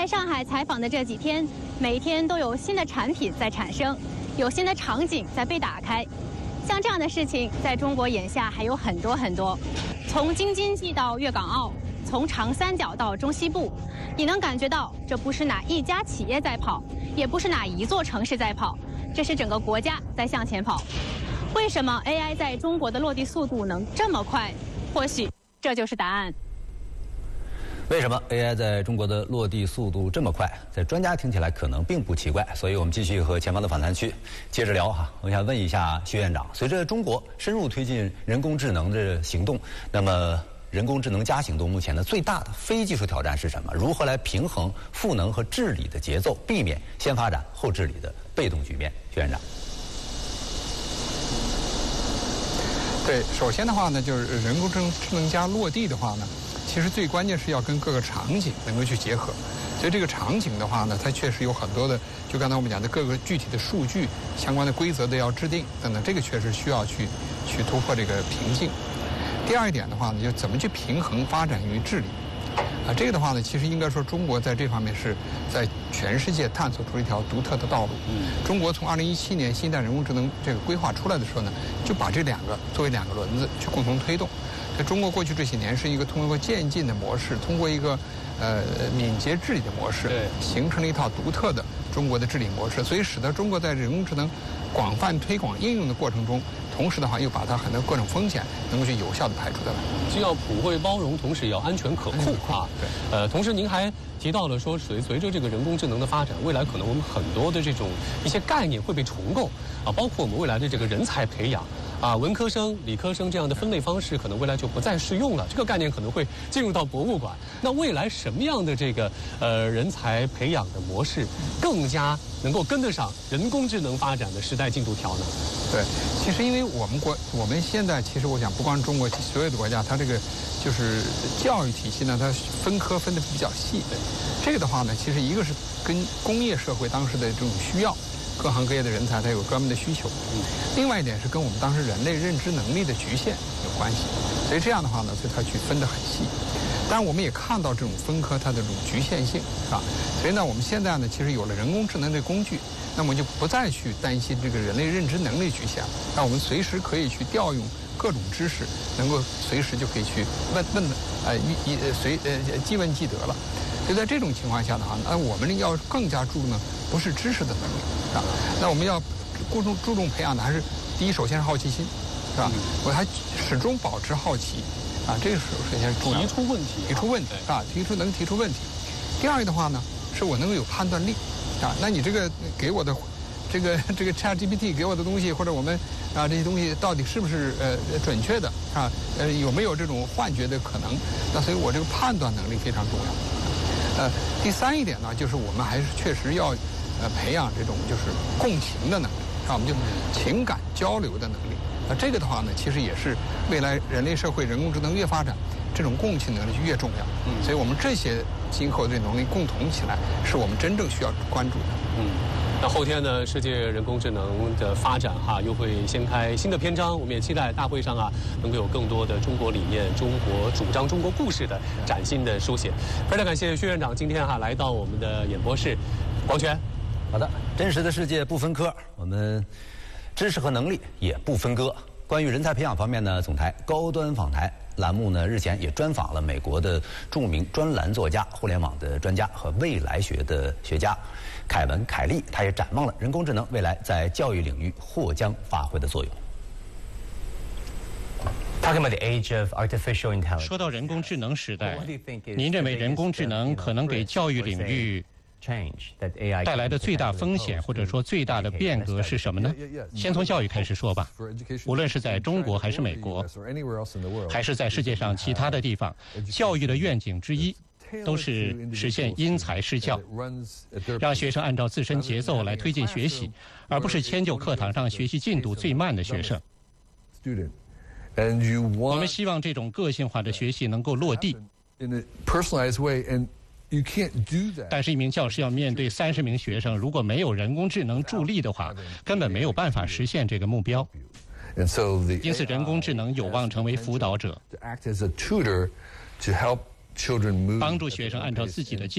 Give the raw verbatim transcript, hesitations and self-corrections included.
在上海采访的这几天，每天都有新的产品在产生，有新的场景在被打开。像这样的事情，在中国眼下还有很多很多。从京津冀到粤港澳，从长三角到中西部，你能感觉到这不是哪一家企业在跑，也不是哪一座城市在跑，这是整个国家在向前跑。为什么 A I 在中国的落地速度能这么快？或许这就是答案。 为什么 A I 在中国的落地速度这么快？在专家听起来可能并不奇怪，所以我们继续和前方的访谈区接着聊哈。我想问一下薛院长，随着中国深入推进人工智能的行动，那么人工智能加行动目前的最大的非技术挑战是什么？如何来平衡赋能和治理的节奏，避免先发展后治理的被动局面？薛院长。 对，首先的话呢，就是人工智能智能加落地的话呢，其实最关键是要跟各个场景能够去结合。所以这个场景的话呢，它确实有很多的，就刚才我们讲的各个具体的数据相关的规则都要制定等等，这个确实需要去去突破这个瓶颈。第二一点的话呢，就怎么去平衡发展与治理。啊，这个的话呢，其实应该说中国在这方面是在全世界探索出一条独特的道路。嗯，中国从二零一七年新一代人工智能这个规划出来的时候呢，就把这两个作为两个轮子去共同推动。在中国过去这些年是一个通过渐进的模式，通过一个呃敏捷治理的模式，形成了一套独特的中国的治理模式，所以使得中国在人工智能广泛推广应用的过程中，同时的话又把它很多各种风险能够去有效的排除掉来。 既要普惠包容，同时也要安全可控啊。对。呃，同时您还提到了说，随随着这个人工智能的发展，未来可能我们很多的这种一些概念会被重构啊，包括我们未来的这个人才培养啊，文科生、理科生这样的分类方式，可能未来就不再适用了。这个概念可能会进入到博物馆。那未来什么样的这个呃人才培养的模式，更加能够跟得上人工智能发展的时代进度条呢？ 对，其实因为我们国我们现在其实我想，不光是中国，所有的国家，它这个就是教育体系呢，它分科分得比较细。对，这个的话呢，其实一个是跟工业社会当时的这种需要，各行各业的人才它有专门的需求。嗯，另外一点是跟我们当时人类认知能力的局限有关系。所以这样的话呢，所以它去分得很细。当然，我们也看到这种分科它的这种局限性，是吧？所以呢，我们现在呢，其实有了人工智能这工具，那么就不再去担心这个人类认知能力局限了。那我们随时可以去调用各种知识，能够随时就可以去问问呃一一随呃即问即得了。所以在这种情况下的话，那我们要更加注重的不是知识的能力，是吧？那我们要注重注重培养的还是第一，首先是好奇心，是吧？我还始终保持好奇。啊，这个是首先是重要的。 提出问题， 提出问题啊，提出能提出问题。第二个的话呢，是我能够有判断力啊。那你这个给我的这个这个 ChatGPT 给我的东西，或者我们啊这些东西到底是不是呃准确的啊？呃有没有这种幻觉的可能？那所以我这个判断能力非常重要。呃，第三一点呢，就是我们还是确实要呃培养这种就是共情的能力啊，我们就情感交流的能力。那这个的话呢，其实也是未来人类社会人工智能越发展，这种共情能力就越重要。嗯，所以我们这些今后的能力共同起来，是我们真正需要关注的。 嗯，那后天呢，世界人工智能的发展哈，又会掀开新的篇章。我们也期待大会上啊，能够有更多的中国理念、中国主张、中国故事的崭新的书写。非常感谢薛院长今天哈来到我们的演播室。广泉， 好的，真实的世界不分科，我们知识和能力也不分割。关于人才培养方面呢，总台高端访谈栏目呢日前也专访了美国的著名专栏作家、互联网的专家和未来学的学家凯文·凯利，他也展望了人工智能未来在教育领域或将发挥的作用。 说到人工智能时代，您认为人工智能可能给教育领域带来的最大风险，或者说最大的变革是什么呢？先从教育开始说吧。无论是在中国还是美国，还是在世界上其他的地方，教育的愿景之一都是实现因材施教，让学生按照自身节奏来推进学习，而不是迁就课堂上学习进度最慢的学生。我们希望这种个性化的学习能够落地。但是，一名教师要面对三十名学生，如果没有人工智能助力的话，根本没有办法实现这个目标。因此，人工智能有望成为辅导者，帮助学生按照自己的